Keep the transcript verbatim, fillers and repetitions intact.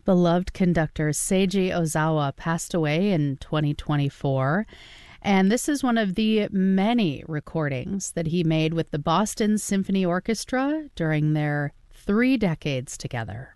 Beloved conductor Seiji Ozawa passed away in twenty twenty-four, and this is one of the many recordings that he made with the Boston Symphony Orchestra during their three decades together.